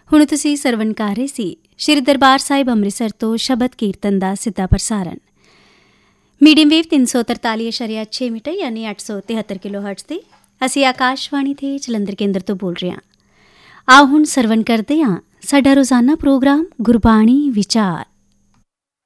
ਹੁਣ ਤੁਸੀਂ ਸਰਵਣ ਕਰ ਰਹੇ ਸੀ ਸ਼੍ਰੀ ਦਰਬਾਰ ਸਾਹਿਬ ਅੰਮ੍ਰਿਤਸਰ ਤੋਂ ਸ਼ਬਦ ਕੀਰਤਨ ਦਾ ਸਿੱਧਾ ਪ੍ਰਸਾਰਣ ਮੀਡੀਅਮ ਵੇਵ 343.6 ਮੀਟਰ ਯਾਨੀ 873 ਕਿਲੋ ਹਰਟਜ਼ ਤੇ ਅਸੀਂ ਆਕਾਸ਼ਵਾਣੀ ਤੇ ਜਲੰਧਰ ਕੇਂਦਰ ਤੋਂ ਬੋਲ ਰਹੇ ਹਾਂ। ਆਓ ਹੁਣ ਸਰਵਣ ਕਰਦੇ ਹਾਂ ਸਾਡਾ ਰੋਜ਼ਾਨਾ ਪ੍ਰੋਗਰਾਮ ਗੁਰਬਾਣੀ ਵਿਚਾਰ।